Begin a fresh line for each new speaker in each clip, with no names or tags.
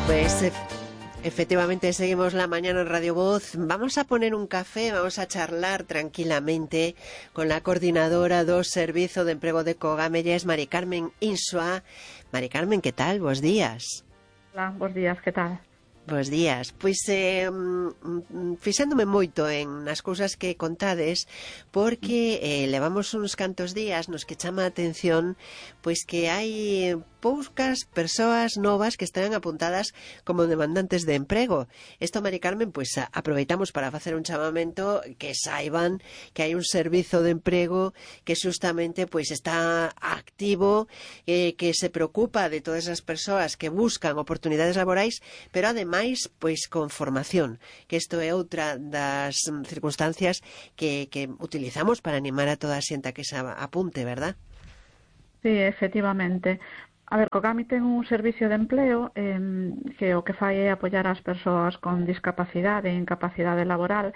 Pues efectivamente seguimos la mañana en Radio Voz. Vamos a poner un café, vamos a charlar tranquilamente con la coordinadora do Servizo de Emprego de Cogamelles, Mari Carmen Insua. Mari Carmen, ¿qué tal? Bos días.
Hola, bos días, ¿qué tal?
Bos días. Pois fixándome moito nas cousas que contades, porque levamos uns cantos días nos que chama a atención pois que hai poucas persoas novas que están apuntadas como demandantes de emprego. Isto, Mari Carmen, pois aproveitamos para facer un chamamento que saiban que hai un servizo de emprego que justamente pois está activo, que se preocupa de todas as persoas que buscan oportunidades laborais, pero ademais pois con formación, que isto é outra das circunstancias que utilizamos para animar a toda a xente a que se apunte, verdad?
Sí, efectivamente. A ver, Cogami ten un servicio de empleo que o que fai é apoiar as persoas con discapacidade e incapacidade laboral,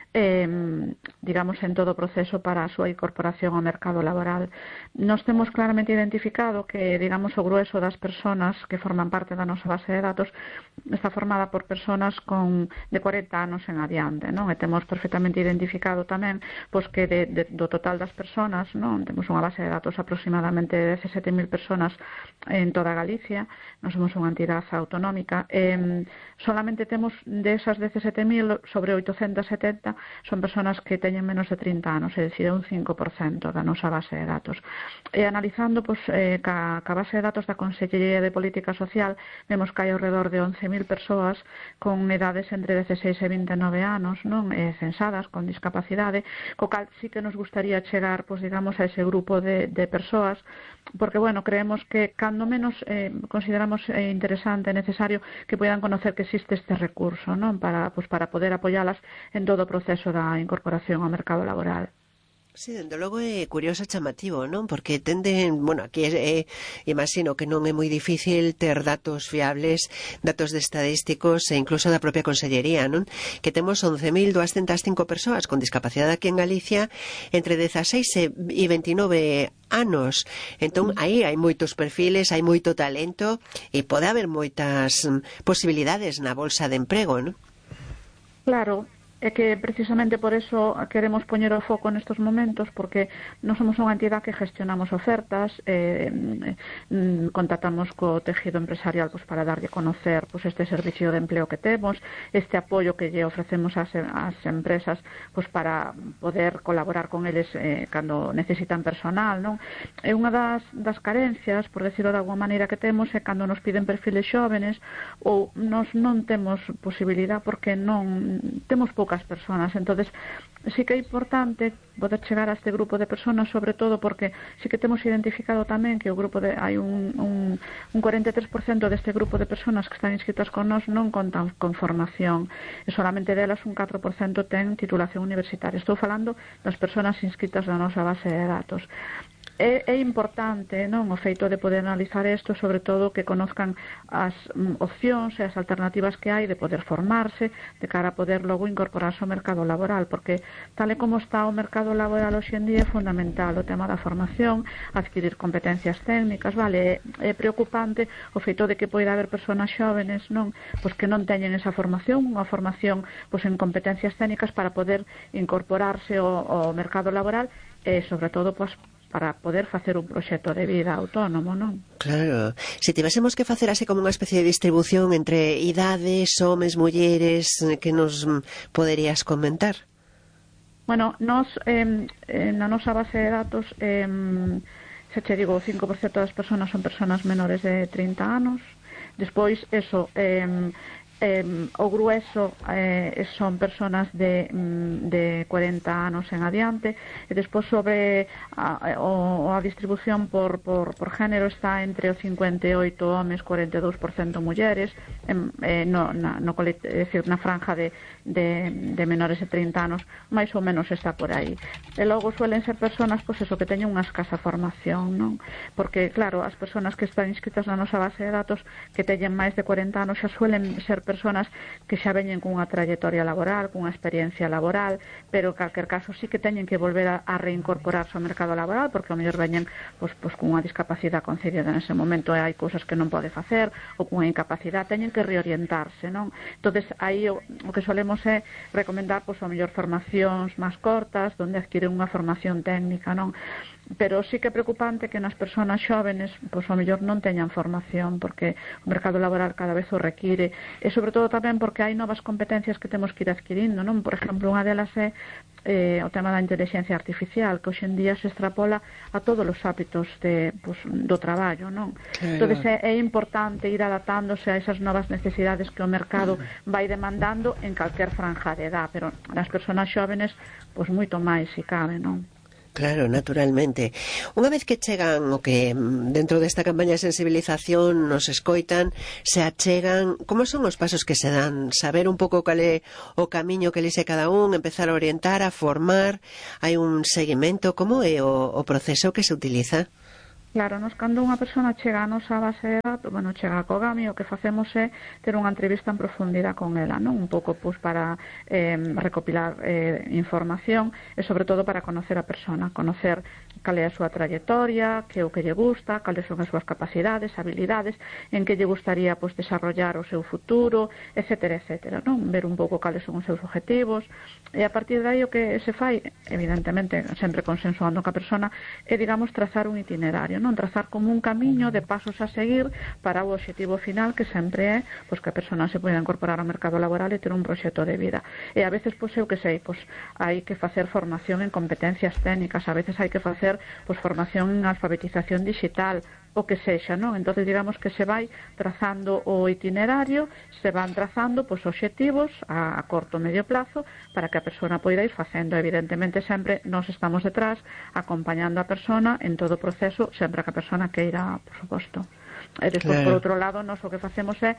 digamos, en todo o proceso para a súa incorporación ao mercado laboral. Nos temos claramente identificado que, digamos, o grueso das persoas que forman parte da nosa base de datos está formada por persoas de 40 anos en adiante, non? E temos perfectamente identificado tamén pois que do total das persoas, non? Temos unha base de datos aproximadamente de 17.000 persoas en toda Galicia. Non somos unha entidade autonómica. Solamente temos desas 17.000, sobre 870 son persoas que teñen menos de 30 anos, é dicir, un 5% da nosa base de datos. E analizando ca base de datos da Consellería de Política Social, vemos que hai ao redor de 11.000 persoas con edades entre 16 e 29 anos, non, censadas con discapacidade, co cal sí que nos gustaría chegar, digamos, a ese grupo de persoas, porque, bueno, creemos que cando menos consideramos interesante e necesario que poidan conocer que existe este recurso, non, para poder apoialas en todo o proceso da incorporación ao mercado laboral.
Sí, dende logo é curioso e chamativo, non? Porque tenden, bueno, aquí imagino que non é moi difícil ter datos fiables, datos de estadísticos e incluso da propia Consellería, non? Que temos 11.205 persoas con discapacidade aquí en Galicia entre 16 e 29 anos. Entón, aí hai moitos perfiles, hai moito talento e pode haber moitas posibilidades na bolsa de emprego, non?
Claro. É que precisamente por eso queremos poñer o foco nestes momentos, porque non somos unha entidade que gestionamos ofertas, contactamos co tejido empresarial para darlle a conocer este servicio de empleo que temos, este apoio que lle ofrecemos ás empresas para poder colaborar con eles cando necesitan personal, non? É unha das carencias, por decirlo de alguma maneira, que temos é cando nos piden perfiles xóvenes ou nos non temos posibilidad porque non temos poucas persoas. Entonces sí que é importante poder chegar a este grupo de persoas, sobre todo porque sí que temos identificado tamén que o grupo hai un 43% deste grupo de persoas que están inscritas con nós non contan con formación e solamente delas un 4% ten titulación universitaria. Estou falando das persoas inscritas na nosa base de datos. É importante, non, o feito de poder analizar isto, sobre todo que conozcan as opcións e as alternativas que hai de poder formarse de cara a poder logo incorporarse ao mercado laboral, porque tal e como está o mercado laboral hoxe en día é fundamental o tema da formación, adquirir competencias técnicas, vale? É preocupante o feito de que poida haber persoas xóvenes, non, que non teñen esa formación, unha formación en competencias técnicas para poder incorporarse ao mercado laboral e, sobre todo, para poder facer un proxecto de vida autónomo, non?
Claro. Se tivésemos que facer así como unha especie de distribución entre idades, homes, mulleres, que nos poderías comentar?
Bueno, nos na nosa base de datos se che digo, o 5% das persoas son persoas menores de 30 anos. Despois, o grueso son persoas de 40 anos en adiante, e despois sobre a distribución por género está entre o 58 homes, 42% mulleres, na franja de menores de 30 anos máis ou menos está por aí. E logo suelen ser persoas que teñen unha escasa formación, non? Porque claro, as persoas que están inscritas na nosa base de datos que teñen máis de 40 anos xa suelen ser personas que xa veñen cunha trayectoria laboral, cunha experiencia laboral, pero en calquer caso sí que teñen que volver a reincorporarse ao mercado laboral, porque ao mellor veñen pois cunha discapacidade concedida nese momento e hai cousas que non pode facer, ou cunha incapacidade, teñen que reorientarse, non? Entonces aí o que solemos é recomendar pois ao mellor formacións máis cortas, onde adquiren unha formación técnica, non? Pero sí que é preocupante que nas persoas xóvenes pois ao mellor non teñan formación, porque o mercado laboral cada vez o require, e sobre todo tamén porque hai novas competencias que temos que ir adquirindo, non? Por exemplo, unha delas é o tema da inteligencia artificial, que hoxe en día se extrapola a todos os hábitos do traballo, non? Entón é importante ir adaptándose a esas novas necesidades que o mercado vai demandando en calquer franja de edad, pero nas persoas xóvenes pois moito máis se cabe, non?
Claro, naturalmente. Unha vez que chegan o que dentro desta campaña de sensibilización nos escoitan, se achegan, como son os pasos que se dan? Saber un pouco cal é o camiño que elixe cada un, empezar a orientar, a formar, hai un seguimento, como é o proceso que se utiliza?
Claro, cando unha persona chega a nosa base de datos, chega a Cogami, o que facemos é ter unha entrevista en profundidade con ela, non? Un pouco para recopilar información e sobre todo para conocer a persona, conocer cal é a súa trayectoria, que é o que lle gusta, cales son as súas capacidades, habilidades, en que lle gustaría desarrollar o seu futuro, etcétera, etcétera, non? Ver un pouco cales son os seus objetivos, e a partir de aí o que se fai, evidentemente, sempre consensuando ca persona, é, digamos, trazar un itinerario, non? Trazar como un camiño de pasos a seguir para o obxectivo final, que sempre é que a persona se poida incorporar ao mercado laboral e ter un proxecto de vida. E a veces, eu que sei, hai que facer formación en competencias técnicas, a veces hai que facer formación en alfabetización digital, o que sexa, non? Entón, digamos que se vai trazando o itinerario, se van trazando obxectivos a corto e medio plazo para que a persona poida ir facendo. Evidentemente, sempre nós estamos detrás acompañando a persona en todo o proceso, sempre que a persona queira, por suposto. E despois, por outro lado, nós o que facemos é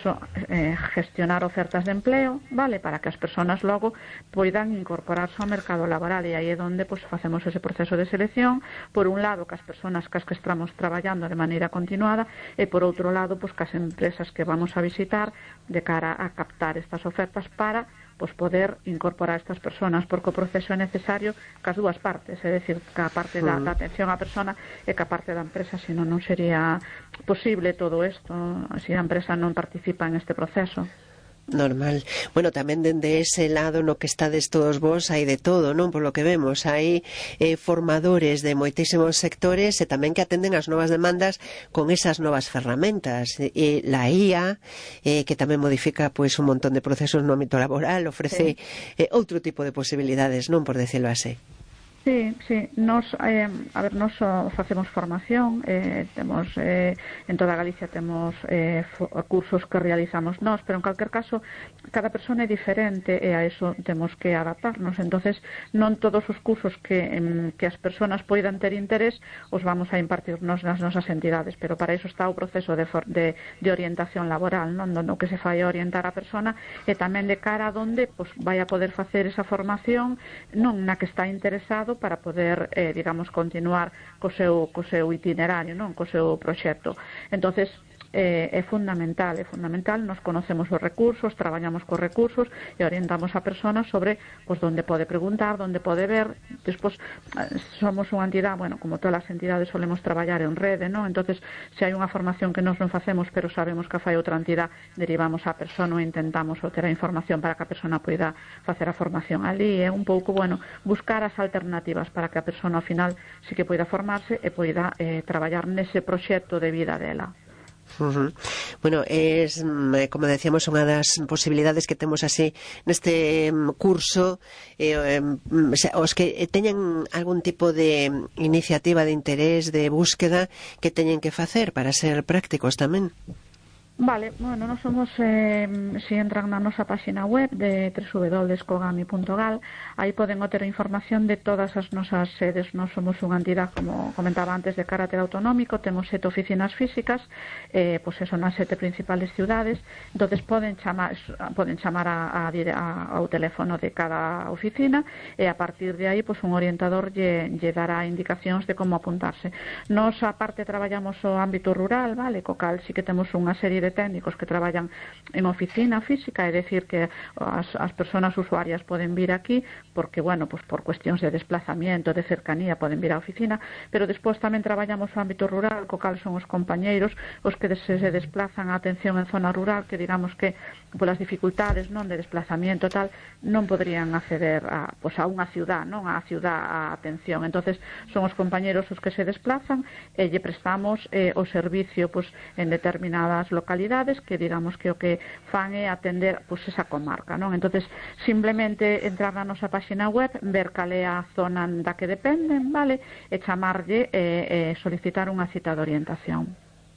gestionar ofertas de empleo, vale, para que as persoas logo poidan incorporarse ao mercado laboral, e aí é onde facemos ese proceso de selección, por un lado, que as persoas que estamos traballando de maneira continuada, e por outro lado, que as empresas que vamos a visitar de cara a captar estas ofertas para poder incorporar a estas persoas, porque o proceso é necesario cas dúas partes, é dicir, que a parte da atención á persona e que a parte da empresa, senón non sería posible todo isto, se a empresa non participa en este proceso.
Normal. Bueno, tamén dende ese lado no que estades todos vos hai de todo, non? Por lo que vemos, hai formadores de moitísimos sectores e tamén que atenden as novas demandas con esas novas ferramentas. E la IA, que tamén modifica un montón de procesos no ámbito laboral, ofrece outro tipo de posibilidades, non? Por decirlo así.
Sí, nos facemos formación, temos en toda Galicia temos cursos que realizamos nós, pero en calquer caso cada persona é diferente e a eso temos que adaptarnos. Entonces non todos os cursos que as persoas poidan ter interés os vamos a impartir nas nosas entidades, pero para iso está o proceso de orientación laboral, non? No que se fai a orientar a persona e tamén de cara a donde vai a poder facer esa formación, non na que está interesado, para poder, digamos, continuar co seu itinerario, non? Co seu proxecto. Entonces, é fundamental, nos conocemos os recursos, traballamos cos recursos e orientamos a persona sobre onde pode preguntar, onde pode ver. Despois, somos unha entidade, como todas as entidades solemos traballar en rede, non? Entonces, se hai unha formación que nós non facemos, pero sabemos que fai outra entidade, derivamos a persona ou intentamos obter a información para que a persona poida facer a formación ali. É un pouco, buscar as alternativas para que a persona ao final sí que poida formarse e poida traballar nese proxecto de vida dela.
Bueno, es, como decíamos, unha das posibilidades que temos así neste curso, os que teñan algún tipo de iniciativa de interés, de búsqueda, que teñen que facer para ser prácticos tamén.
Vale, nós somos, se entran na nosa página web de www.cogami.gal, aí poden obter información de todas as nosas sedes. Nós somos unha entidade, como comentaba antes, de carácter autonómico, temos 7 oficinas físicas, son as 7 principales ciudades. Entonces poden chamar ao teléfono de cada oficina e a partir de aí un orientador lle dará indicacións de como apuntarse. Nós, aparte, traballamos o ámbito rural, vale, co cal sí que temos unha serie de de técnicos que traballan en oficina física, é dicir que as persoas usuarias poden vir aquí porque, bueno, pues por cuestións de desplazamiento, de cercanía, poden vir á oficina, pero despois tamén traballamos no ámbito rural, co cal son os compañeiros os que se desplazan a atención en zona rural, que digamos que polas dificultades, non, de desplazamiento tal, non podrían acceder a unha ciudad, non, a ciudad a atención. Entonces son os compañeiros os que se desplazan e lle prestamos o servicio en determinadas localidades que digamos que o que fan é atender esa comarca, non? Entonces simplemente entrar na nosa página web, ver cal é a zona da que dependen, vale, e chamarlle e solicitar unha cita de orientación.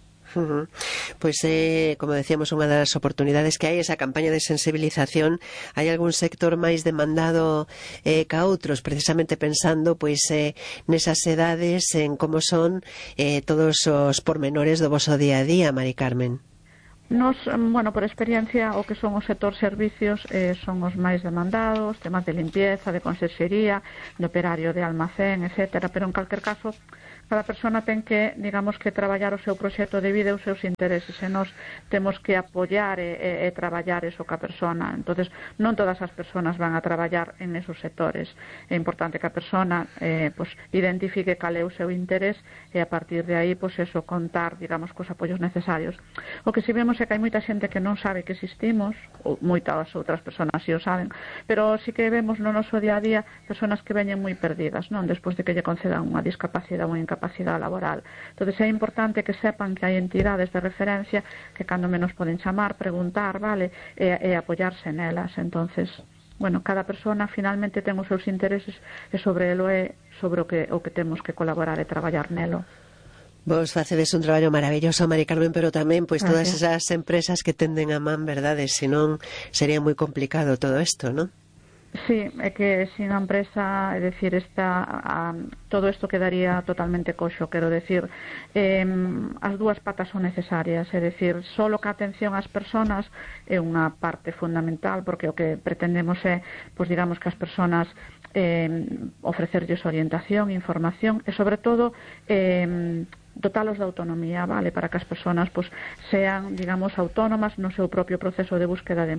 Pois como decíamos, unha das oportunidades que hai esa campaña de sensibilización. Hai algún sector máis demandado ca outros, precisamente pensando nesas edades, en como son todos os pormenores do voso día a día, Mari Carmen.
Nos, bueno, por experiencia, o que son os sector servicios son os máis demandados, temas de limpieza, de conserxería, de operario de almacén, etcétera, pero en calquer caso cada persona ten que, digamos, que traballar o seu proxecto de vida e os seus intereses, e nós temos que apoiar e traballar eso ca persona. Entonces, non todas as persoas van a traballar en esos sectores. É importante que a persona identifique cal é o seu interés e a partir de aí, eso, contar, digamos, cos apoios necesarios. O que si vemos é que hai moita xente que non sabe que existimos, ou moitas outras persoas si o saben, pero si que vemos no noso día a día persoas que veñen moi perdidas, non, despois de que lle concedan unha discapacidade ou unha incapacidade laboral. Entonces é importante que sepan que hai entidades de referencia que cando menos poden chamar, preguntar, vale, e apoiarse nelas. Entonces, bueno, cada persona finalmente ten os seus intereses e sobre elo é sobre o que temos que colaborar e traballar nelo.
Vos facedes un traballo maravilloso, Mari Carmen, pero tamén todas esas empresas que tenden a man, verdade? Senón sería moi complicado todo isto, non?
Sí, é que sin a empresa, é dicir, todo isto quedaría totalmente coxo, quero decir, as dúas patas son necesarias, é dicir, solo que a atención ás persoas é unha parte fundamental, porque o que pretendemos é, digamos, que as persoas ofrecerlles orientación, información e, sobre todo, dotalos de autonomía, vale, para que as persoas sean, digamos, autónomas no seu propio proceso de búsqueda de